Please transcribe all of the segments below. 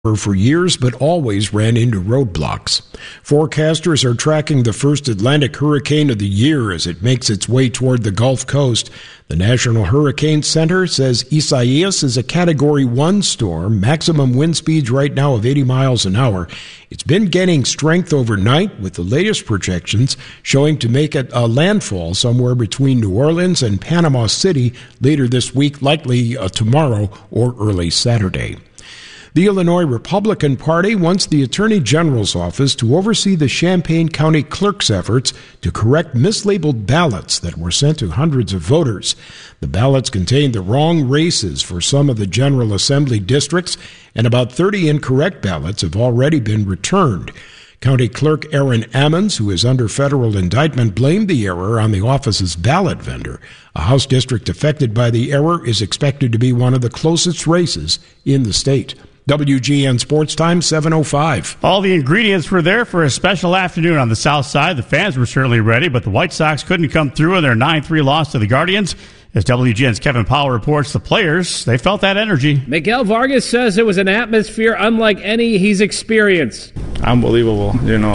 for years, but always ran into roadblocks. Forecasters are tracking the first Atlantic hurricane of the year as it makes its way toward the Gulf Coast. The National Hurricane Center says Isaias is a Category 1 storm, maximum wind speeds right now of 80 miles an hour. It's been gaining strength overnight, with the latest projections showing to make it a landfall somewhere between New Orleans and Panama City later this week, likely tomorrow or early Saturday. The Illinois Republican Party wants the Attorney General's office to oversee the Champaign County Clerk's efforts to correct mislabeled ballots that were sent to hundreds of voters. The ballots contained the wrong races for some of the General Assembly districts, and about 30 incorrect ballots have already been returned. County Clerk Aaron Ammons, who is under federal indictment, blamed the error on the office's ballot vendor. A House district affected by the error is expected to be one of the closest races in the state. WGN Sports Time, 7:05. All the ingredients were there for a special afternoon on the south side. The fans were certainly ready, but the White Sox couldn't come through in their 9-3 loss to the Guardians. As WGN's Kevin Powell reports, the players, they felt that energy. Miguel Vargas says it was an atmosphere unlike any he's experienced. Unbelievable.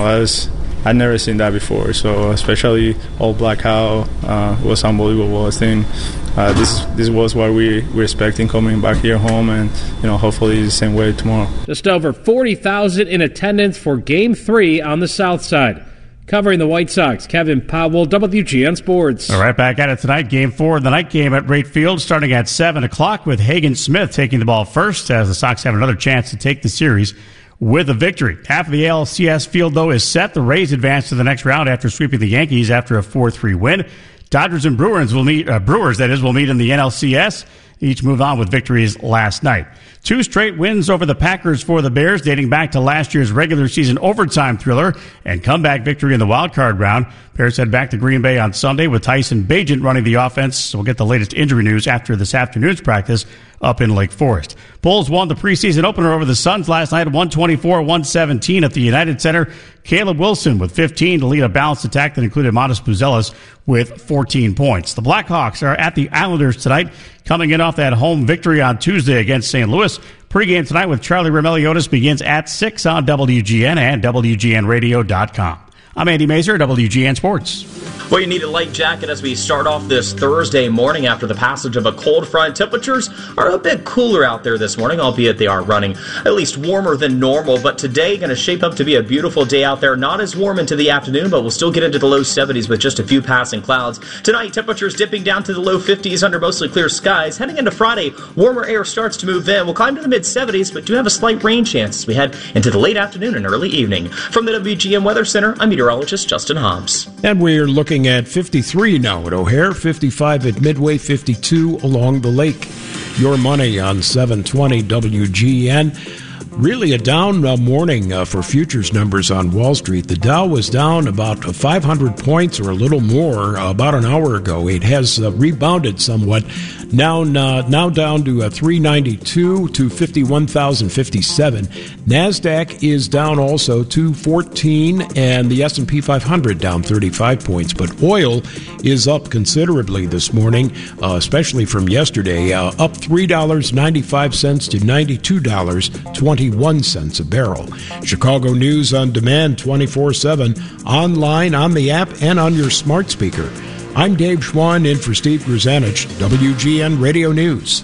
I'd never seen that before, so especially all black cow was unbelievable. I think this was what we were expecting coming back here home, and hopefully the same way tomorrow. Just over 40,000 in attendance for Game 3 on the south side. Covering the White Sox, Kevin Powell, WGN Sports. All right, back at it tonight. Game 4 of the night game at Wright Field starting at 7 o'clock with Hagen Smith taking the ball first as the Sox have another chance to take the series with a victory. Half of the ALCS field, though, is set. The Rays advance to the next round after sweeping the Yankees after a 4-3 win. Dodgers and Brewers will meet in the NLCS. Each moved on with victories last night. 2 straight wins over the Packers for the Bears, dating back to last year's regular season overtime thriller and comeback victory in the wild card round. Bears head back to Green Bay on Sunday with Tyson Bagent running the offense. So we'll get the latest injury news after this afternoon's practice up in Lake Forest. Bulls won the preseason opener over the Suns last night, 124-117 at the United Center. Caleb Wilson with 15 to lead a balanced attack that included Modest Buzelis with 14 points. The Blackhawks are at the Islanders tonight, coming in off that home victory on Tuesday against St. Louis. Pregame tonight with Charlie Roumeliotis begins at 6 on WGN and WGNradio.com. I'm Andy Mazur, WGN Sports. Well, you need a light jacket as we start off this Thursday morning after the passage of a cold front. Temperatures are a bit cooler out there this morning, albeit they are running at least warmer than normal. But today going to shape up to be a beautiful day out there. Not as warm into the afternoon, but we'll still get into the low 70s with just a few passing clouds. Tonight, temperatures dipping down to the low 50s under mostly clear skies. Heading into Friday, warmer air starts to move in. We'll climb to the mid 70s, but do have a slight rain chance as we head into the late afternoon and early evening. From the WGN Weather Center, I'm meteorologist Justin Hobbs. And we're looking at 53 now at O'Hare, 55 at Midway, 52 along the lake. Your money on 720 WGN. Really a down morning for futures numbers on Wall Street. The Dow was down about 500 points or a little more about an hour ago. It has rebounded somewhat. Now down to 392 to 51,057. NASDAQ is down also to 14, and the S&P 500 down 35 points. But oil is up considerably this morning, especially from yesterday, up $3.95 to $92.21 a barrel. Chicago News on demand 24/7, online, on the app, and on your smart speaker. I'm Dave Schwann in for Steve Grzanich, WGN Radio News.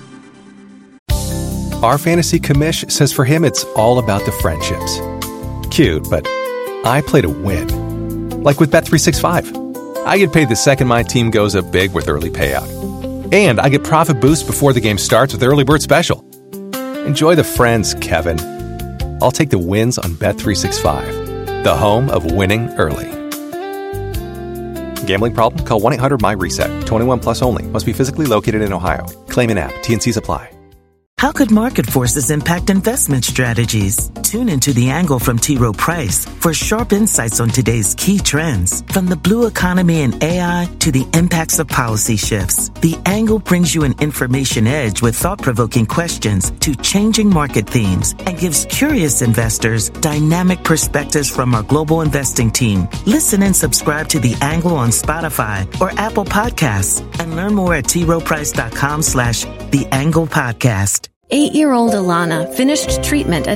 Our fantasy commish says for him it's all about the friendships. Cute, but I play to win. Like with Bet365. I get paid the second my team goes up big with early payout. And I get profit boost before the game starts with Early Bird Special. Enjoy the friends, Kevin. I'll take the wins on Bet365, the home of winning early. Gambling problem? Call 1-800-MY-RESET. 21 plus only. Must be physically located in Ohio. Claim in app. T&Cs apply. How could market forces impact investment strategies? Tune into The Angle from T. Rowe Price for sharp insights on today's key trends. From the blue economy and AI to the impacts of policy shifts, The Angle brings you an information edge with thought-provoking questions to changing market themes and gives curious investors dynamic perspectives from our global investing team. Listen and subscribe to The Angle on Spotify or Apple Podcasts and learn more at troweprice.com/The Angle Podcast. 8-year-old Alana finished treatment at